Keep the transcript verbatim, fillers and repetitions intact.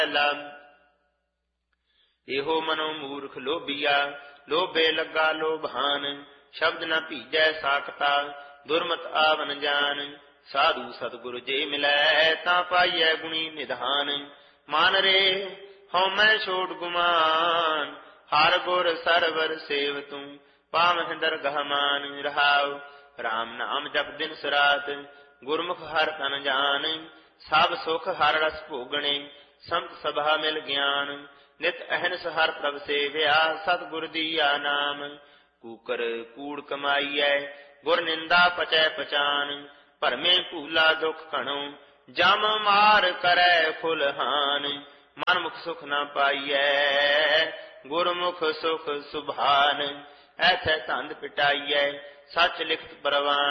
ਇਹੋ ਮਨੋ ਮੂਰਖ ਲੋਭੀਆ, ਲੋਭੇ ਲੱਗਾ ਲੋਭਾਨ। ਸ਼ਬਦ ਨ ਭੀਜੈ ਸਾਖਤਾ, ਦੁਰਮਤ ਆਵਨ ਜਾਨ। ਸਾਧੂ ਸਤਿਗੁਰ ਜੇ ਮਿਲੈ, ਤਾਂ ਪਾਈਐ ਗੁਣੀ ਨਿਧਾਨ। ਮਨ ਰੇ ਹਉਮੈ ਛੋੜ ਗੁਮਾਨ, ਹਰ ਗੁਰ ਸਰਵਰ ਸੇਵ ਤੂੰ, ਪਾਵਹਿ ਦਰਗਹ ਮਾਨ। ਰਹਾਉ ਰਾਮ ਨਾਮ ਜਪ ਦਿਨ ਸਰਾਤ, ਗੁਰਮੁਖ ਹਰ ਤਨ ਜਾਨ। ਸਭ ਸੁਖ ਹਰ ਰਸ ਭੋਗਣੇ, ਸੰਤ ਸਭਾ ਮਿਲ ਗਿਆਨ। ਨਿਤ ਅਹਨਿਸ ਹਰ ਪ੍ਰਭ ਸੇਵਿਆ, ਸਤਿਗੁਰ ਦੀਆ ਨਾਮ। ਕੂਕਰ ਕੂੜ ਕਮਾਈਐ, ਗੁਰ ਨਿੰਦਾ ਪਚੈ ਪਛਾਨ। ਭਰਮੇ ਭੂਲਾ ਦੁਖ ਘਣੋ, ਜਮ ਮਾਰ ਕਰੈ ਫੁਲਹਾਨ। ਮਨ ਮੁਖ ਸੁਖ ਨਾ ਪਾਈਐ, ਗੁਰਮੁਖ ਸੁਖ ਸੁਭਾਨ। ਐਥੈ ਧੰਦ ਪਿਟਾਈਐ, ਸੱਚ ਲਿਖਤ ਪ੍ਰਵਾਨ।